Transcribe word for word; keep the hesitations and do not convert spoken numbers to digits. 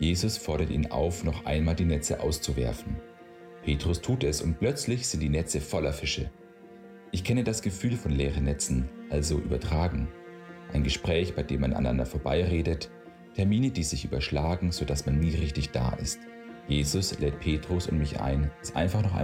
Jesus fordert ihn auf, noch einmal die Netze auszuwerfen. Petrus tut es und plötzlich sind die Netze voller Fische. Ich kenne das Gefühl von leeren Netzen, also übertragen. Ein Gespräch, bei dem man aneinander vorbeiredet, Termine, die sich überschlagen, sodass man nie richtig da ist. Jesus lädt Petrus und mich ein, es einfach noch einmal